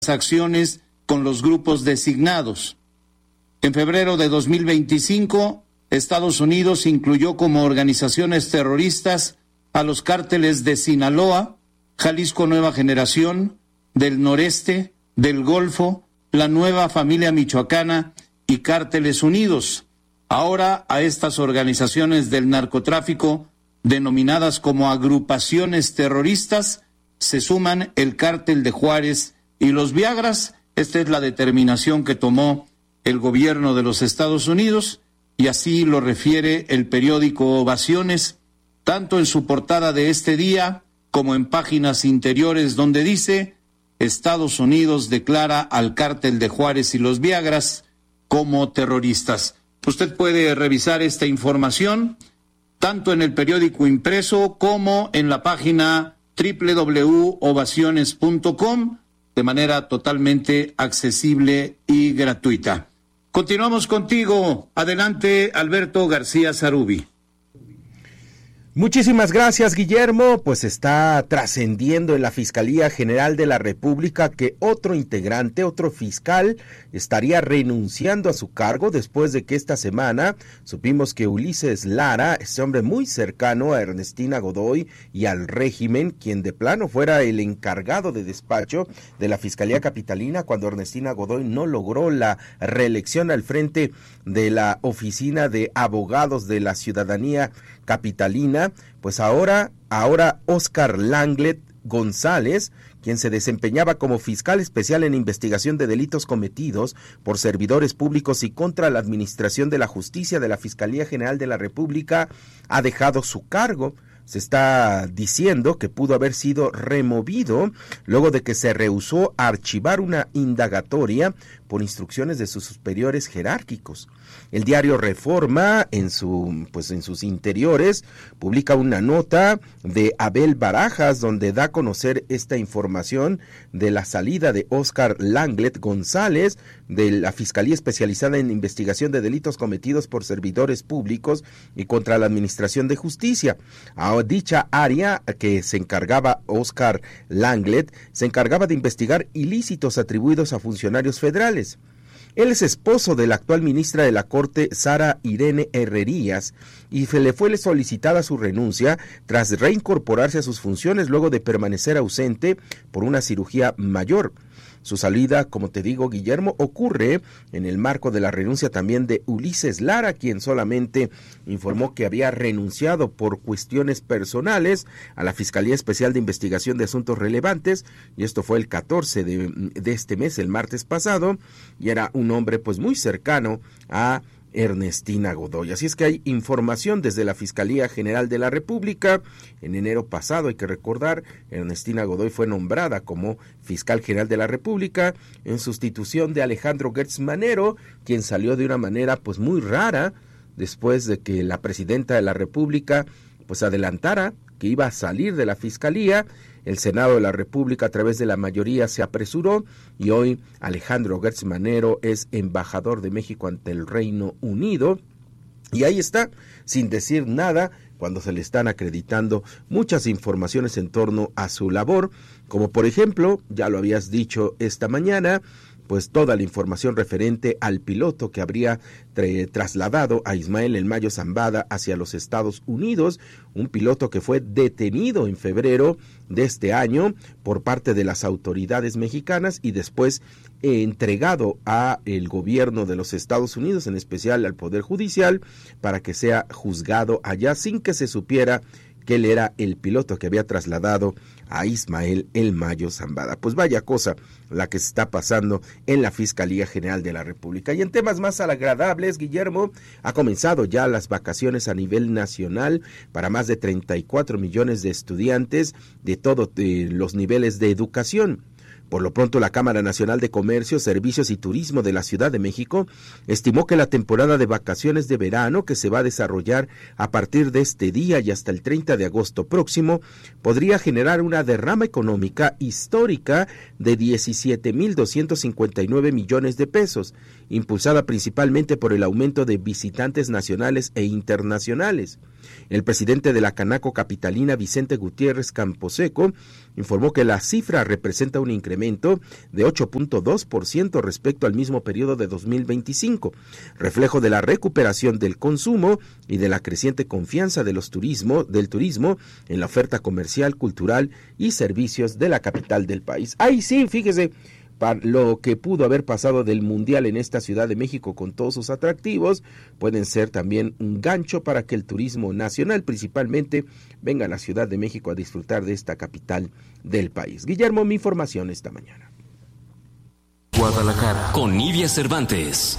acciones con los grupos designados. En febrero de 2025, Estados Unidos incluyó como organizaciones terroristas a los cárteles de Sinaloa, Jalisco Nueva Generación, del Noreste, del Golfo, la Nueva Familia Michoacana y Cárteles Unidos. Ahora a estas organizaciones del narcotráfico, denominadas como agrupaciones terroristas, se suman el Cártel de Juárez y los Viagras. Esta es la determinación que tomó el gobierno de los Estados Unidos, y así lo refiere el periódico Ovaciones, tanto en su portada de este día como en páginas interiores, donde dice: Estados Unidos declara al Cártel de Juárez y los Viagras como terroristas. Usted puede revisar esta información tanto en el periódico impreso como en la página www.ovaciones.com de manera totalmente accesible y gratuita. Continuamos contigo. Adelante, Alberto García Zarubi. Muchísimas gracias, Guillermo. Pues está trascendiendo en la Fiscalía General de la República que otro integrante, otro fiscal, estaría renunciando a su cargo después de que esta semana supimos que Ulises Lara, ese hombre muy cercano a Ernestina Godoy y al régimen, quien de plano fuera el encargado de despacho de la Fiscalía Capitalina cuando Ernestina Godoy no logró la reelección al frente de la Oficina de Abogados de la Ciudadanía Capitalina, pues ahora Óscar Langlet González, quien se desempeñaba como fiscal especial en investigación de delitos cometidos por servidores públicos y contra la administración de la justicia de la Fiscalía General de la República, ha dejado su cargo. Se está diciendo que pudo haber sido removido luego de que se rehusó a archivar una indagatoria por instrucciones de sus superiores jerárquicos. El diario Reforma, en sus interiores, publica una nota de Abel Barajas donde da a conocer esta información de la salida de Óscar Langlet González de la Fiscalía Especializada en Investigación de Delitos Cometidos por Servidores Públicos y contra la Administración de Justicia. A dicha área que se encargaba Óscar Langlet, se encargaba de investigar ilícitos atribuidos a funcionarios federales. Él es esposo de la actual ministra de la Corte, Sara Irene Herrerías, y le fue solicitada su renuncia tras reincorporarse a sus funciones luego de permanecer ausente por una cirugía mayor. Su salida, como te digo, Guillermo, ocurre en el marco de la renuncia también de Ulises Lara, quien solamente informó que había renunciado por cuestiones personales a la Fiscalía Especial de Investigación de Asuntos Relevantes, y esto fue el 14 de este mes, el martes pasado, y era un hombre pues muy cercano a Ernestina Godoy. Así es que hay información desde la Fiscalía General de la República. En enero pasado, hay que recordar, Ernestina Godoy fue nombrada como Fiscal General de la República en sustitución de Alejandro Gertz Manero, quien salió de una manera pues muy rara después de que la Presidenta de la República pues adelantara que iba a salir de la Fiscalía. El Senado de la República, a través de la mayoría, se apresuró y hoy Alejandro Gertz Manero es embajador de México ante el Reino Unido. Y ahí está, sin decir nada, cuando se le están acreditando muchas informaciones en torno a su labor, como por ejemplo, ya lo habías dicho esta mañana, pues toda la información referente al piloto que habría trasladado a Ismael El Mayo Zambada hacia los Estados Unidos, un piloto que fue detenido en febrero de este año por parte de las autoridades mexicanas y después entregado a el gobierno de los Estados Unidos, en especial al Poder Judicial, para que sea juzgado allá sin que se supiera que él era el piloto que había trasladado a Ismael El Mayo Zambada. Pues vaya cosa la que se está pasando en la Fiscalía General de la República. Y en temas más agradables, Guillermo, ha comenzado ya las vacaciones a nivel nacional para más de 34 millones de estudiantes de todos los niveles de educación. Por lo pronto, la Cámara Nacional de Comercio, Servicios y Turismo de la Ciudad de México estimó que la temporada de vacaciones de verano, que se va a desarrollar a partir de este día y hasta el 30 de agosto próximo, podría generar una derrama económica histórica de 17,259 millones de pesos, impulsada principalmente por el aumento de visitantes nacionales e internacionales. El presidente de la Canaco Capitalina, Vicente Gutiérrez Camposeco, informó que la cifra representa un incremento incremento de 8.2% respecto al mismo periodo de 2025, reflejo de la recuperación del consumo y de la creciente confianza del turismo en la oferta comercial, cultural y servicios de la capital del país. Ahí sí, fíjese, lo que pudo haber pasado del Mundial en esta Ciudad de México con todos sus atractivos, pueden ser también un gancho para que el turismo nacional principalmente venga a la Ciudad de México a disfrutar de esta capital del país. Guillermo, mi información esta mañana. Guadalajara, con Nidia Cervantes.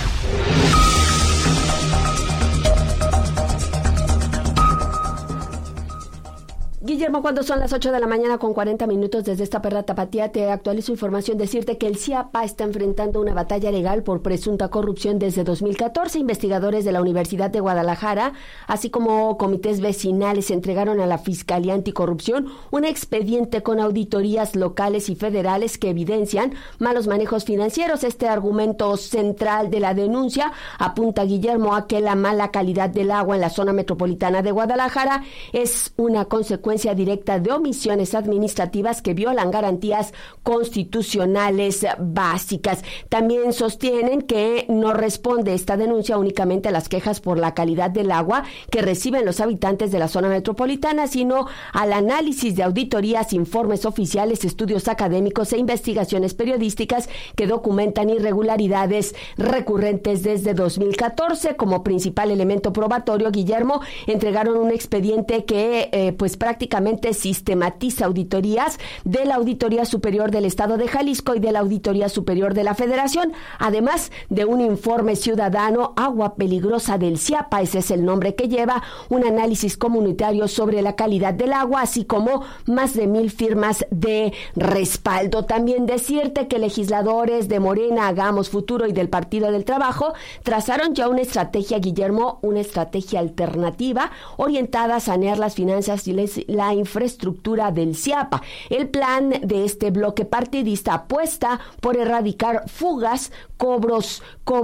Guillermo, cuando son las 8 de la mañana con 40 minutos desde esta perla tapatía, te actualizo información, decirte que el CIAPA está enfrentando una batalla legal por presunta corrupción desde 2014. Investigadores de la Universidad de Guadalajara, así como comités vecinales, entregaron a la Fiscalía Anticorrupción un expediente con auditorías locales y federales que evidencian malos manejos financieros. Este argumento central de la denuncia apunta, Guillermo, a que la mala calidad del agua en la zona metropolitana de Guadalajara es una consecuencia directa de omisiones administrativas que violan garantías constitucionales básicas. También sostienen que no responde esta denuncia únicamente a las quejas por la calidad del agua que reciben los habitantes de la zona metropolitana, sino al análisis de auditorías, informes oficiales, estudios académicos e investigaciones periodísticas que documentan irregularidades recurrentes desde 2014. Como principal elemento probatorio, Guillermo, entregaron un expediente que prácticamente sistematiza auditorías de la Auditoría Superior del Estado de Jalisco y de la Auditoría Superior de la Federación, además de un informe ciudadano, Agua Peligrosa del CIAPA, ese es el nombre que lleva, un análisis comunitario sobre la calidad del agua, así como más de 1,000 firmas de respaldo. También decirte que legisladores de Morena, Hagamos Futuro y del Partido del Trabajo trazaron ya una estrategia, Guillermo, una estrategia alternativa orientada a sanear las finanzas y la infraestructura del CIAPA. El plan de este bloque partidista apuesta por erradicar fugas, cobros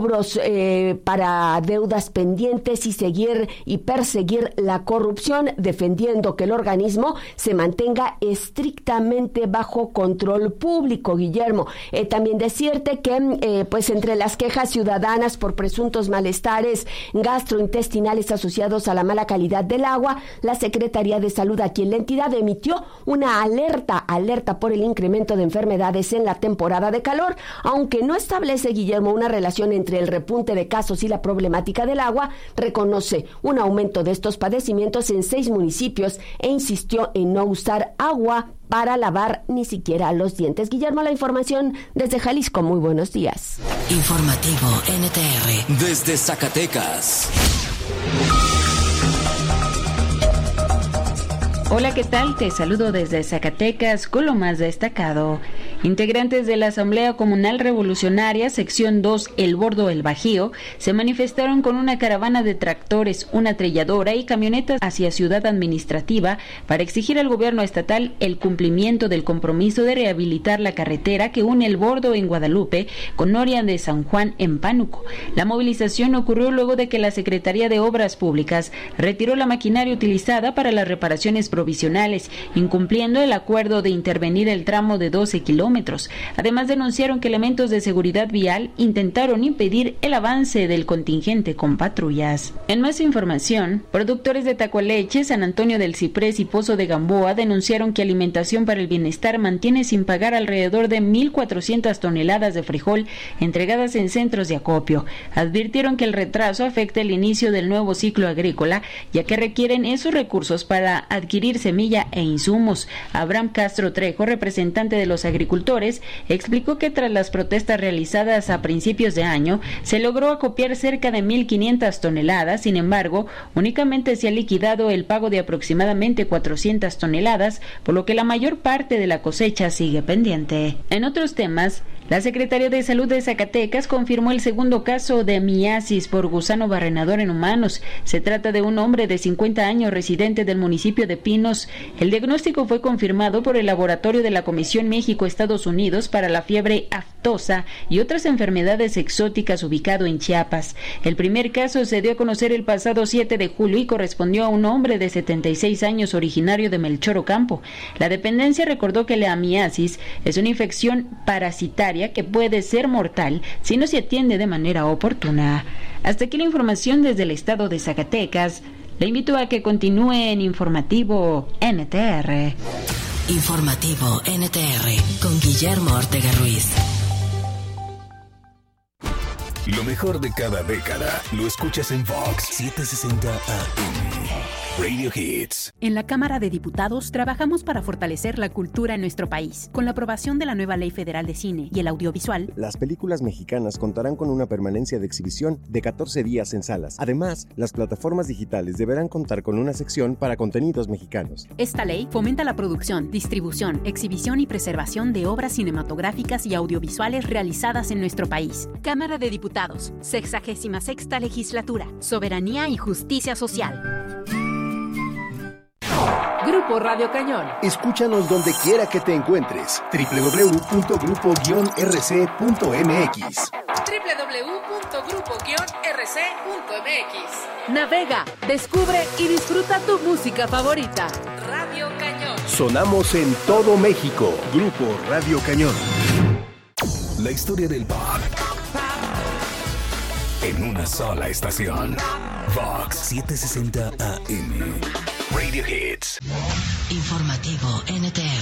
para deudas pendientes y seguir y perseguir la corrupción, defendiendo que el organismo se mantenga estrictamente bajo control público, Guillermo. También decirte que entre las quejas ciudadanas por presuntos malestares gastrointestinales asociados a la mala calidad del agua, la Secretaría de Salud aquí en la entidad emitió una alerta por el incremento de enfermedades en la temporada de calor, aunque no establece, Guillermo, una relación entre el repunte de casos y la problemática del agua, reconoce un aumento de estos padecimientos en 6 municipios e insistió en no usar agua para lavar ni siquiera los dientes. Guillermo, la información desde Jalisco. Muy buenos días. Informativo NTR desde Zacatecas. Hola, ¿qué tal? Te saludo desde Zacatecas con lo más destacado. Integrantes de la Asamblea Comunal Revolucionaria, sección 2, El Bordo El Bajío, se manifestaron con una caravana de tractores, una trelladora y camionetas hacia Ciudad Administrativa para exigir al gobierno estatal el cumplimiento del compromiso de rehabilitar la carretera que une El Bordo en Guadalupe con Noria de San Juan en Pánuco. La movilización ocurrió luego de que la Secretaría de Obras Públicas retiró la maquinaria utilizada para las reparaciones provisionales, incumpliendo el acuerdo de intervenir el tramo de 12 kilómetros. Además, denunciaron que elementos de seguridad vial intentaron impedir el avance del contingente con patrullas. En más información, productores de Tacoleche, San Antonio del Ciprés y Pozo de Gamboa denunciaron que Alimentación para el Bienestar mantiene sin pagar alrededor de 1,400 toneladas de frijol entregadas en centros de acopio. Advirtieron que el retraso afecta el inicio del nuevo ciclo agrícola, ya que requieren esos recursos para adquirir semilla e insumos. Abraham Castro Trejo, representante de los agricultores, explicó que tras las protestas realizadas a principios de año, se logró acopiar cerca de 1,500 toneladas, sin embargo, únicamente se ha liquidado el pago de aproximadamente 400 toneladas, por lo que la mayor parte de la cosecha sigue pendiente. En otros temas, La Secretaría de Salud de Zacatecas confirmó el segundo caso de amiasis por gusano barrenador en humanos. Se trata de un hombre de 50 años residente del municipio de Pinos. El diagnóstico fue confirmado por el laboratorio de la Comisión México-Estados Unidos para la fiebre aftosa y otras enfermedades exóticas ubicado en Chiapas. El primer caso se dio a conocer el pasado 7 de julio y correspondió a un hombre de 76 años originario de Melchor Ocampo. La dependencia recordó que la amiasis es una infección parasitaria que puede ser mortal si no se atiende de manera oportuna. Hasta aquí la información desde el estado de Zacatecas. Le invito a que continúe en Informativo NTR. Informativo NTR con Guillermo Ortega Ruiz. Lo mejor de cada década lo escuchas en Vox 760 AM. Radio Hits. En la Cámara de Diputados trabajamos para fortalecer la cultura en nuestro país. Con la aprobación de la nueva Ley Federal de Cine y el audiovisual, las películas mexicanas contarán con una permanencia de exhibición de 14 días en salas. Además, las plataformas digitales deberán contar con una sección para contenidos mexicanos. Esta ley fomenta la producción, distribución, exhibición y preservación de obras cinematográficas y audiovisuales realizadas en nuestro país. Cámara de Diputados, 66ª Legislatura, Soberanía y Justicia Social. Grupo Radio Cañón. Escúchanos donde quiera que te encuentres. www.grupo-rc.mx. www.grupo-rc.mx. Navega, descubre y disfruta tu música favorita. Radio Cañón. Sonamos en todo México. Grupo Radio Cañón. La historia del pop en una sola estación. Vox 760 AM. Radio Hits. Informativo NTR.